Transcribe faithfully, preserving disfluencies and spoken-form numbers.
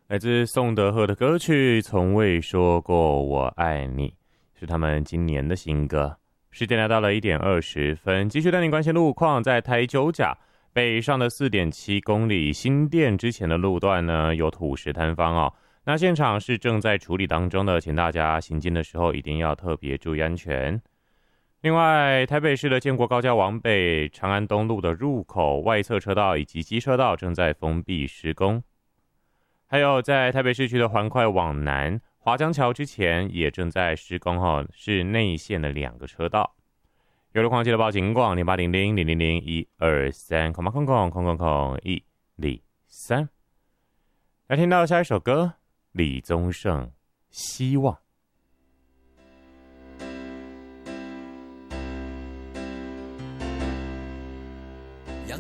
来自宋德赫的歌曲《从未说过我爱你》，是他们今年的新歌。时间来到了一点二十分，继续带您关心路况。在台九甲北上的 四点七公里新店之前的路段呢，有土石坍方哦。那现场是正在处理当中的，请大家行进的时候一定要特别注意安全。另外，台北市的建国高架往北长安东路的入口外侧车道以及机车道正在封闭施工。还有在台北市区的环快往南华江桥之前也正在施工哦，是内线的两个车道。有路况记得报警广零八零零零零零一二三空八空空空空空一零三。来听到下一首歌，李宗盛《希望》。